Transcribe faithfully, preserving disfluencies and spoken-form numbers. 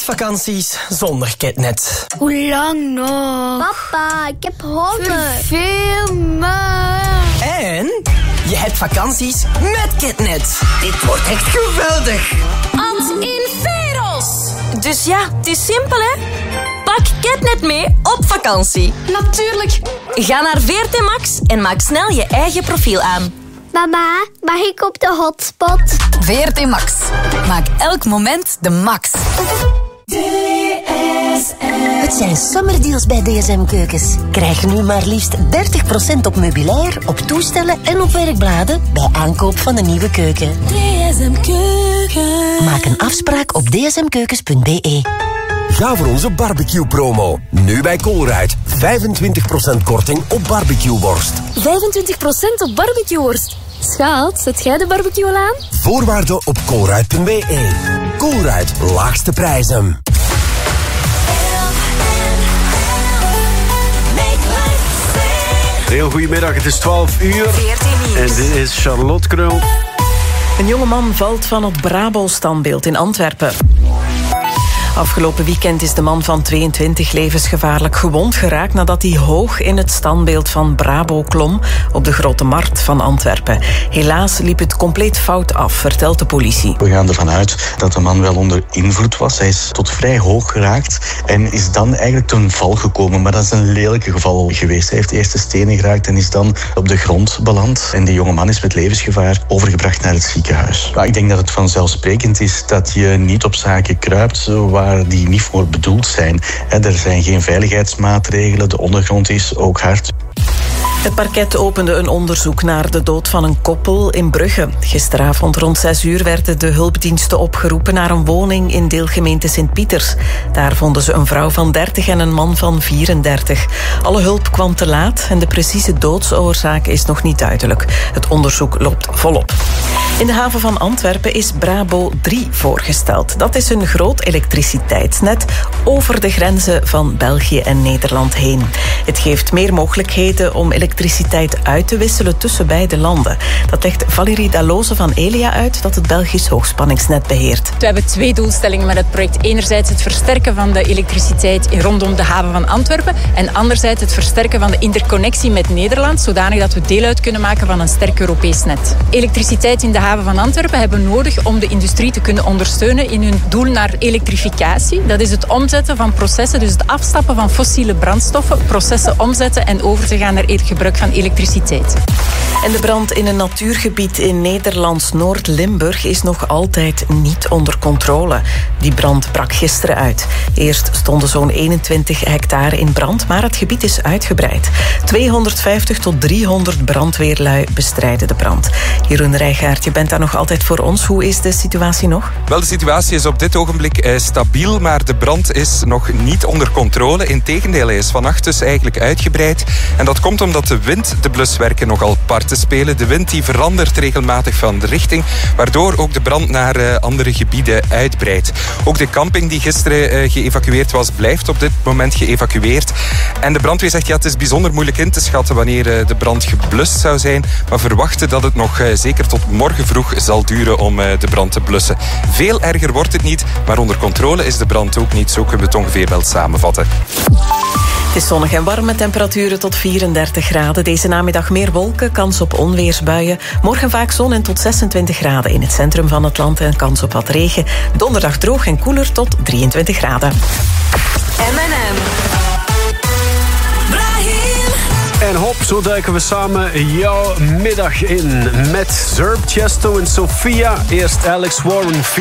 vakanties zonder Ketnet. Hoe lang nog? Papa, ik heb honger. Veel me. En je hebt vakanties met Ketnet. Dit wordt echt geweldig. Ans in Veros. Dus ja, het is simpel, hè? Pak Ketnet mee op vakantie. Natuurlijk. Ga naar V R T Max en maak snel je eigen profiel aan. Mama, mag ik op de hotspot? V R T Max. Maak elk moment de max. D S M. Het zijn summerdeals bij D S M Keukens. Krijg nu maar liefst dertig procent op meubilair, op toestellen en op werkbladen bij aankoop van een nieuwe keuken. D S M Keukens. Maak een afspraak op d s m keukens punt b e. Ga voor onze barbecue-promo. Nu bij Colruyt. vijfentwintig procent korting op barbecueworst. vijfentwintig procent op barbecueworst. Schat, zet jij de barbecue al aan? Voorwaarden op colruyt punt b e. Colruyt, laagste prijzen. Heel goedemiddag, het is twaalf uur. En dit is Charlotte Krul. Een jongeman valt van het Brabo-standbeeld in Antwerpen. Afgelopen weekend is de man van tweeëntwintig levensgevaarlijk gewond geraakt nadat hij hoog in het standbeeld van Brabo klom op de Grote Markt van Antwerpen. Helaas liep het compleet fout af, vertelt de politie. We gaan ervan uit dat de man wel onder invloed was. Hij is tot vrij hoog geraakt en is dan eigenlijk ten val gekomen. Maar dat is een lelijke geval geweest. Hij heeft eerst de stenen geraakt en is dan op de grond beland. En die jonge man is met levensgevaar overgebracht naar het ziekenhuis. Maar ik denk dat het vanzelfsprekend is dat je niet op zaken kruipt waar die niet voor bedoeld zijn. Er zijn geen veiligheidsmaatregelen, de ondergrond is ook hard. Het parket opende een onderzoek naar de dood van een koppel in Brugge. Gisteravond rond zes uur werden de hulpdiensten opgeroepen naar een woning in deelgemeente Sint-Pieters. Daar vonden ze een vrouw van dertig en een man van vierendertig. Alle hulp kwam te laat en de precieze doodsoorzaak is nog niet duidelijk. Het onderzoek loopt volop. In de haven van Antwerpen is Brabo drie voorgesteld. Dat is een groot elektriciteitsnet over de grenzen van België en Nederland heen. Het geeft meer mogelijkheden om elektriciteit uit te wisselen tussen beide landen. Dat legt Valérie Dalloze van Elia uit, dat het Belgisch hoogspanningsnet beheert. We hebben twee doelstellingen met het project. Enerzijds het versterken van de elektriciteit rondom de haven van Antwerpen en anderzijds het versterken van de interconnectie met Nederland, zodanig dat we deel uit kunnen maken van een sterk Europees net. Elektriciteit in de haven van Antwerpen hebben we nodig om de industrie te kunnen ondersteunen in hun doel naar elektrificatie. Dat is het omzetten van processen, dus het afstappen van fossiele brandstoffen, processen omzetten en over te gaan naar het gebruik van elektriciteit. En de brand in een natuurgebied in Nederlands Noord-Limburg is nog altijd niet onder controle. Die brand brak gisteren uit. Eerst stonden zo'n eenentwintig hectare in brand, maar het gebied is uitgebreid. tweehonderdvijftig tot driehonderd brandweerlui bestrijden de brand. Jeroen Rijgaard, je bent daar nog altijd voor ons. Hoe is de situatie nog? Wel, de situatie is op dit ogenblik eh, stabiel, maar de brand is nog niet onder controle. Integendeel, hij is vannacht dus eigenlijk uitgebreid. En dat komt omdat de wind de bluswerken nogal parten spelen. De wind die verandert regelmatig van de richting, waardoor ook de brand naar uh, andere gebieden uitbreidt. Ook de camping die gisteren uh, geëvacueerd was, blijft op dit moment geëvacueerd. En de brandweer zegt, ja, het is bijzonder moeilijk in te schatten wanneer uh, de brand geblust zou zijn, maar verwachten dat het nog uh, zeker tot morgen vroeg zal duren om uh, de brand te blussen. Veel erger wordt het niet, maar onder controle is de brand ook niet. Zo kunnen we het ongeveer wel samenvatten. Het is zonnig en warm met temperaturen tot vierendertig graden. Deze namiddag meer wolken, kans op onweersbuien. Morgen vaak zon en tot zesentwintig graden in het centrum van het land en kans op wat regen. Donderdag droog en koeler tot drieëntwintig graden. M en M. En hop, zo duiken we samen jouw middag in met Zerb, Chesto en Sophia. Eerst Alex Warren.